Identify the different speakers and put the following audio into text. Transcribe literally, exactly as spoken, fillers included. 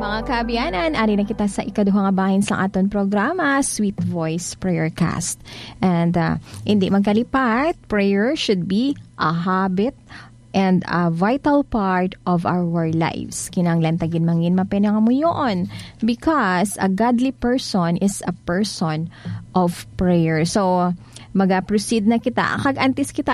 Speaker 1: Mga kaabianan, ari na kita sa ikaduhang bahin sa aton programa, Sweet Voice Prayercast. And uh, hindi magkalipat, prayer should be a habit and a vital part of our lives. Kinanglan tagin mangin mapenangamuyon because a godly person is a person of prayer. So, maga-proceed na kita. Kag antis kita